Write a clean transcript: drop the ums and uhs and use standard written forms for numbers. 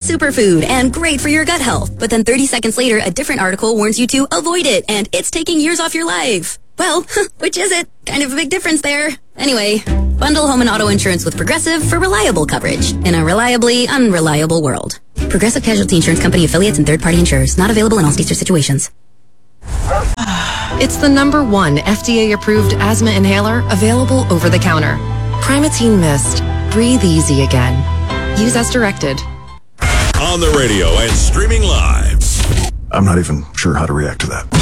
superfood and great for your gut health. But then 30 seconds later, a different article warns you to avoid it, and it's taking years off your life. Well, which is it? Kind of a big difference there. Anyway, bundle home and auto insurance with Progressive for reliable coverage in a reliably unreliable world. Progressive Casualty Insurance Company affiliates and third-party insurers. Not available in all states or situations. It's the #1 FDA-approved asthma inhaler available over the counter. Primatene Mist. Breathe easy again. Use as directed. On the radio and streaming live. I'm not even sure how to react to that.